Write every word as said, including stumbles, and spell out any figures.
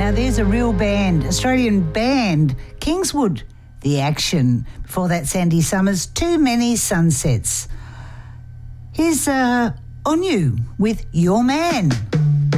Now, there's a real band, Australian band, Kingswood, The Action. Before that, Sandy Summers, Too Many Sunsets. Here's uh, On You with Your Man.